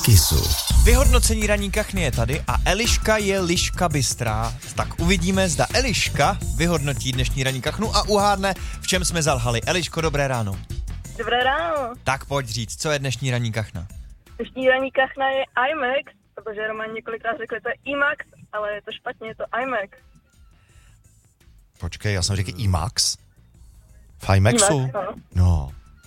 Kissu. Vyhodnocení ranní kachny je tady a Eliška je liška bystrá. Tak uvidíme, zda Eliška vyhodnotí dnešní ranní kachnu a uhádne, v čem jsme zalhali. Eliško, dobré ráno. Dobré ráno. Tak pojď říct, co je dnešní ranní kachna? Dnešní ranní kachna je IMAX, protože Roman několikrát řekl, že to je IMAX, ale je to špatně, je to IMAX. Počkej, já jsem řekl IMAX? V IMAXu? IMAX, no. No.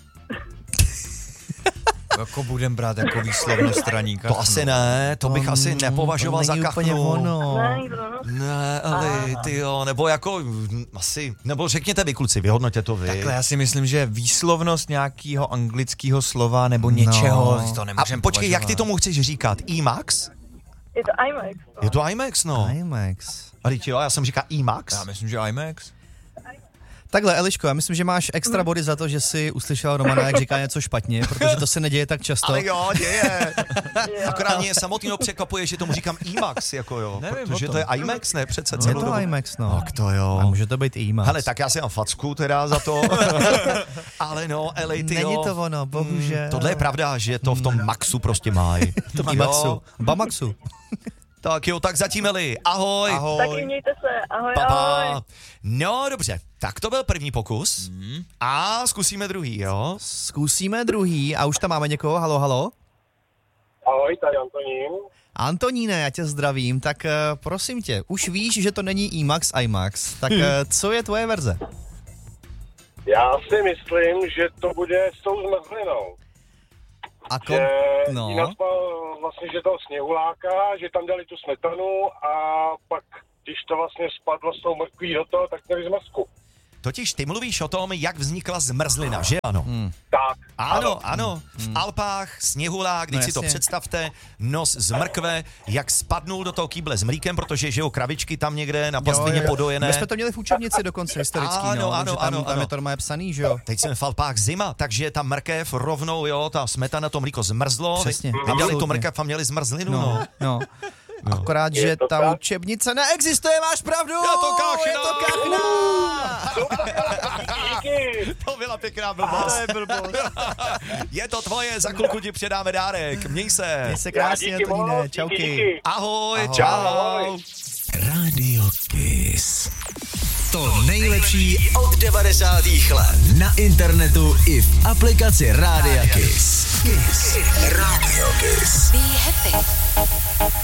Jako budem brát jako výslovnost ranní kachnu. To asi ne, to bych asi nepovažoval za kachnu. Ne, ale tyjo, nebo jako asi, nebo řekněte vy kluci, vyhodnoťte to vy. Takhle já si myslím, že výslovnost nějakého anglického slova nebo něčeho, to nemůžeme A počkej, jak ty považovat. tomu chceš říkat? IMAX? Je to IMAX. No. Je to IMAX, no. IMAX. A teď jo, já jsem říkal IMAX. Já myslím, že IMAX. Takhle, Eliško, já myslím, že máš extra body za to, že jsi uslyšel Romana, jak říká něco špatně, protože to se neděje tak často. Ale jo, děje. Akorát mě samotného překvapuje, že tomu říkám IMAX, jako jo. Nevím protože o tom. to je IMAX, ne? Přece Je celou to dobu. IMAX, no. Tak to jo. A může to být i IMAX. Hele, tak já si mám facku teda za to. Ale no, LA, ty Není jo. to ono, bohužel. Tohle je pravda, že to v tom Maxu prostě mají. To IMAXu. Bamaxu. Tak jo, tak zatím Eli. Ahoj. Taky mějte se, ahoj, Pa, ahoj. pa. No, dobře. Tak to byl první pokus. A zkusíme druhý, jo? Zkusíme druhý a už tam máme někoho. Halo, halo. Ahoj, tady Antonín. Antoníne, já tě zdravím, tak prosím tě, už víš, že to není IMAX, IMAX, tak co je tvoje verze? Já si myslím, že to bude s tou zmrzlinou. A Že no. jinak vlastně, že toho sněhuláka, že tam dali tu smetanu a pak, když to vlastně spadlo s tou mrkví do toho, tak měli zmrzku. Totiž ty mluvíš o tom, jak vznikla zmrzlina, že ano? Tak. Ano. V Alpách, sněhulák, když No si to jasně. představte, nos z mrkve, jak spadnul do toho kýble s mlíkem, protože že jo, kravičky tam někde na pastvině podojené. My jsme to měli v učebnici dokonce historický, Ano, no, ano, takže tam, ano, tam ano. je to normálně psaný, že jo? Teď jsme v Alpách zima, takže ta mrkev rovnou, jo, ta smetana, to mlíko zmrzlo. Přesně, Vydali absolutně. to mrkev a měli zmrzlinu, no. No. Akorát, Je že to ta tak? učebnice neexistuje, máš pravdu! Je to kachna! Je to kachna! Díky. To byla pěkná blbost. Je to tvoje, za chvilku ti předáme dárek. Měj se. Měj se krásně, Díky Antoníne, moc, čauky. díky. Ahoj, Ahoj. čau. Radio Kiss. To nejlepší od 90. let. Na internetu i v aplikaci Rádia Kiss. Kiss. Radio Kiss. Be happy.